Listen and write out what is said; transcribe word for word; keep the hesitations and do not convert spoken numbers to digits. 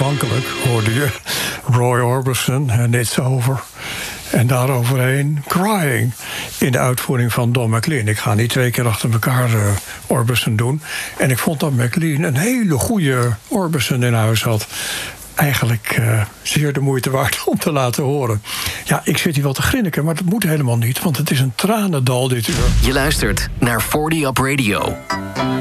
aanvankelijk hoorde je Roy Orbison en It's Over. En daaroverheen Crying in de uitvoering van Don McLean. Ik ga niet twee keer achter elkaar uh, Orbison doen. En ik vond dat McLean een hele goede Orbison in huis had. Eigenlijk uh, zeer de moeite waard om te laten horen. Ja, ik zit hier wel te grinniken, maar dat moet helemaal niet. Want het is een tranendal dit uur. Je luistert naar forty Up Radio.